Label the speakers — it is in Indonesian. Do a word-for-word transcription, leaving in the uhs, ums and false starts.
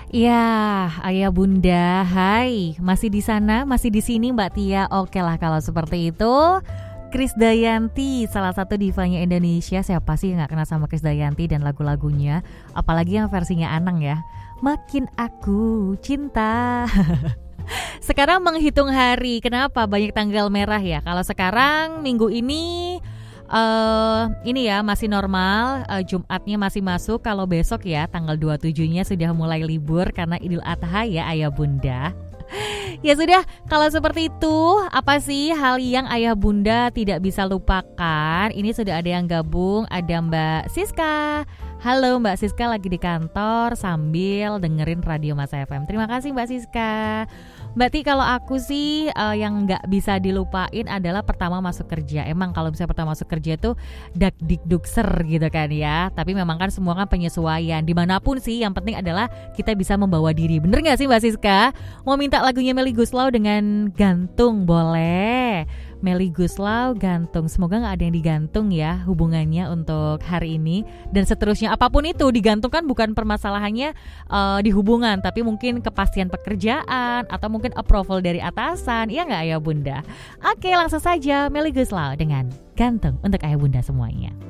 Speaker 1: Ya, ayah bunda, hai. Masih di sana, masih di sini Mbak Tia. Oke lah kalau seperti itu. Krisdayanti, salah satu divanya Indonesia. Siapa sih yang gak kenal sama Krisdayanti dan lagu-lagunya? Apalagi yang versinya Anang ya. Makin aku cinta. Sekarang menghitung hari. Kenapa banyak tanggal merah ya? Kalau sekarang minggu ini Uh, ini ya masih normal, uh, Jumatnya masih masuk. Kalau besok ya tanggal dua puluh tujuh-nya sudah mulai libur karena Idul Adha ya ayah bunda. Ya sudah, kalau seperti itu apa sih hal yang ayah bunda tidak bisa lupakan? Ini sudah ada yang gabung, ada Mbak Siska. Halo Mbak Siska, lagi di kantor sambil dengerin Radio Mas F M. Terima kasih Mbak Siska. Mbak Ti, kalau aku sih uh, yang gak bisa dilupain adalah pertama masuk kerja. Emang kalau misalnya pertama masuk kerja tuh dak dik dukser gitu kan ya. Tapi memang kan semua kan penyesuaian. Dimanapun sih yang penting adalah kita bisa membawa diri. Bener gak sih Mbak Siska? Mau minta lagunya Melly Goeslaw dengan Gantung boleh. Melly Goeslaw Gantung. Semoga gak ada yang digantung ya hubungannya untuk hari ini. Dan seterusnya apapun itu digantungkan bukan permasalahannya uh, di hubungan, tapi mungkin kepastian pekerjaan atau mungkin approval dari atasan. Iya gak ayah bunda? Oke, langsung saja Melly Goeslaw dengan Gantung untuk ayah bunda semuanya.